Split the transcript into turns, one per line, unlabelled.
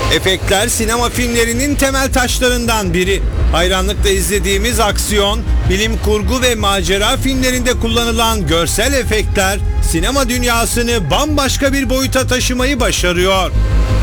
Efektler sinema filmlerinin temel taşlarından biri. Hayranlıkla izlediğimiz aksiyon, bilim kurgu ve macera filmlerinde kullanılan görsel efektler sinema dünyasını bambaşka bir boyuta taşımayı başarıyor.